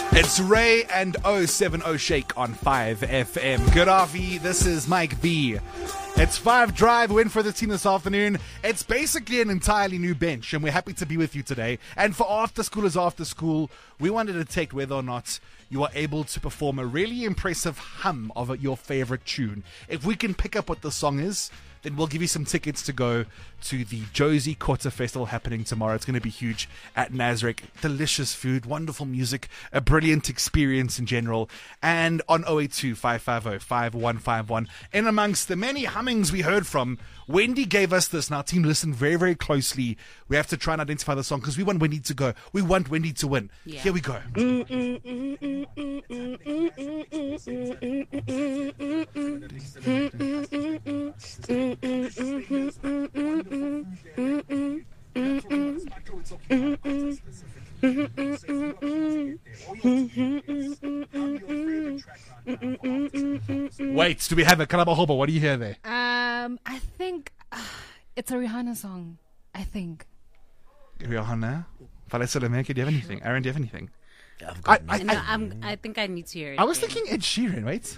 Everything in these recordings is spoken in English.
It's Ray and 070 Shake on 5FM. Good Avi, this is Mike B. It's 5 Drive, win for the team this afternoon. It's basically an entirely new bench, and we're happy to be with you today. And for After School is After School, we wanted to take whether or not you are able to perform a really impressive hum of your favorite tune. If we can pick up what the song is, then we'll give you some tickets to go to the Josie Quarter Festival happening tomorrow. It's going to be huge at Nasrec. Delicious food, wonderful music, a brilliant experience in general. And on 082-550-5151, in amongst the many hummings we heard from, Wendy gave us this. Now, team, listen very, very closely. We have to try and identify the song because we want Wendy to go. We want Wendy to win. Yeah. Here we go. Wait, do we have a Kalabahoba? What do you hear there? I think it's a Rihanna song. I think. Rihanna? Vanessa Lemeke, do you have anything? Aaron, do you have anything? I think I need to hear it. I was thinking Ed Sheeran, wait.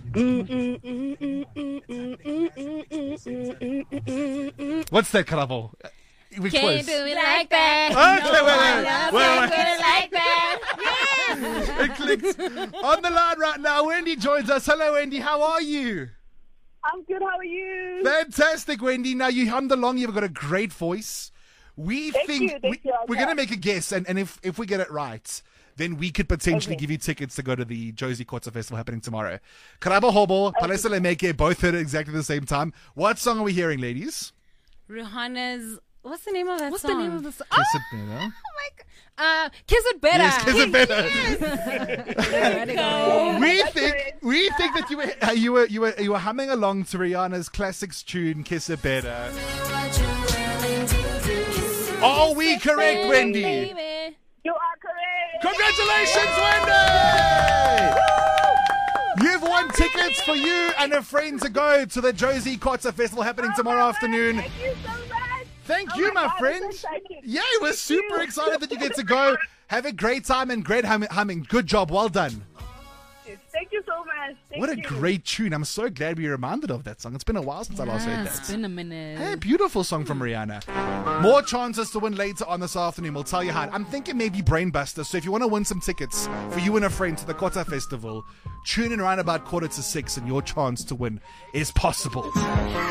What's that, Kalabo? We Can't close. do it like that. Okay, wait. It clicked. On the line right now, Wendy joins us. Hello, Wendy. How are you? I'm good. How are you? Fantastic, Wendy. Now, you hummed along. You've got a great voice. We're going to make a guess, and if we get it right, then we could potentially give you tickets to go to the Josie Quarter Festival happening tomorrow. Karaba Hobo, Palesa Lemeke, both heard it exactly the same time. What song are we hearing, ladies? Rihanna's... What's the name of that What's song? the name of the song? Kiss It Better. Oh my God. Kiss It Better. Yes, Kiss It Better. Yes. We think that you were humming along to Rihanna's classics tune, Kiss It Better. Are we correct, Wendy? Baby. You are correct. Congratulations, Wendy! You've won tickets for you and a friend to go to the Josie Quarter Festival happening tomorrow afternoon. Thank you so much. Thank you, my God, friend. I'm so excited. Yeah, we're super excited that you get to go. Have a great time and great humming. Good job. Well done. Thank you so much. What a great tune. I'm so glad we were reminded of that song. It's been a while since I last heard It's that. been a minute. Hey, beautiful song from Rihanna. More chances to win later on this afternoon. We'll tell you how. I'm thinking maybe Brainbuster. So if you want to win some tickets for you and a friend to the Quarter Festival, tune in around about 5:45 and your chance to win is possible.